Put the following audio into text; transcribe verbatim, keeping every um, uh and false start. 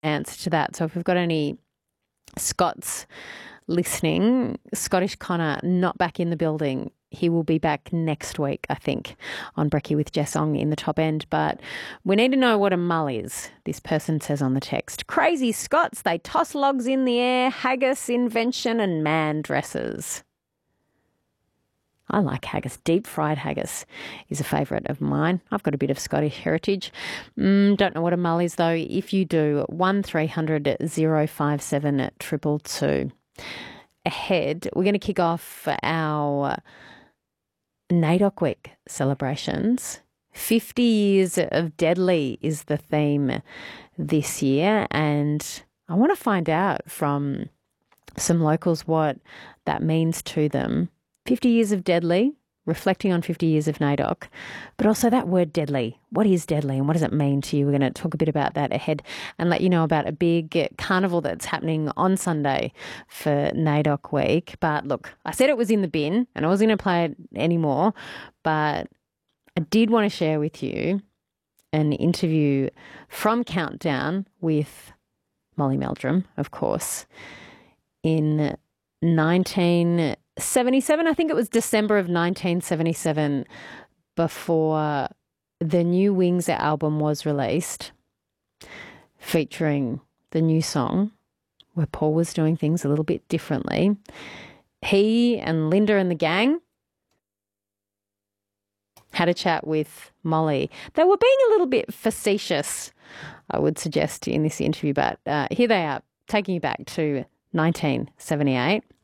answer to that. So if we've got any Scots listening, Scottish Connor not back in the building. He will be back next week, I think, on Brekkie with Jess Ong in the top end. But we need to know what a mull is, this person says on the text. Crazy Scots, they toss logs in the air, haggis, invention and man dresses. I like haggis. Deep fried haggis is a favourite of mine. I've got a bit of Scottish heritage. Mm, don't know what a mull is though. If you do, one three hundred oh five seven two two two. Ahead, we're going to kick off our NAIDOC Week celebrations. fifty years of Deadly is the theme this year, and I want to find out from some locals what that means to them. fifty years of Deadly, reflecting on fifty years of NAIDOC, but also that word deadly. What is deadly and what does it mean to you? We're going to talk a bit about that ahead and let you know about a big carnival that's happening on Sunday for NAIDOC Week. But look, I said it was in the bin and I wasn't going to play it anymore, but I did want to share with you an interview from Countdown with Molly Meldrum, of course, in nineteen seventy-seven. I think it was December of nineteen seventy-seven, before the new Wings album was released, featuring the new song where Paul was doing things a little bit differently. He and Linda and the gang had a chat with Molly. They were being a little bit facetious, I would suggest, in this interview, but uh, here they are, taking you back to nineteen seventy-eight.